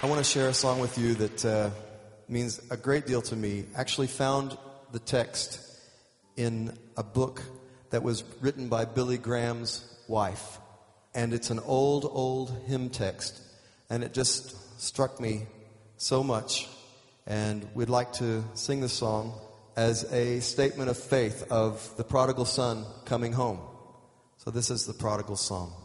I want to share a song with you that means a great deal to me. Actually found the text in a book that was written by Billy Graham's wife. And it's an old hymn text. And it just struck me so much. And we'd like to sing the song as a statement of faith of the prodigal son coming home. So this is the prodigal song.